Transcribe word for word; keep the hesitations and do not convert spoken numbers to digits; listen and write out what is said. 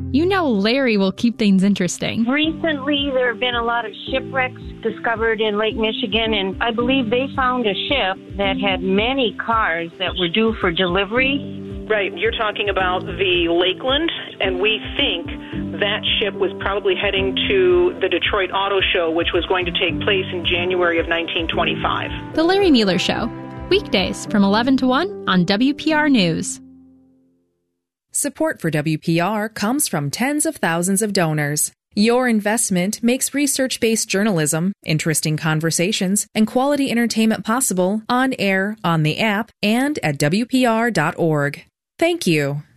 You know Larry will keep things interesting. Recently, there have been a lot of shipwrecks discovered in Lake Michigan, and I believe they found a ship that had many cars that were due for delivery. Right, you're talking about the Lakeland, and we think that ship was probably heading to the Detroit Auto Show, which was going to take place in January of nineteen twenty-five. The Larry Mueller Show, weekdays from eleven to one on W P R News. Support for W P R comes from tens of thousands of donors. Your investment makes research-based journalism, interesting conversations, and quality entertainment possible on air, on the app, and at W P R dot org. Thank you.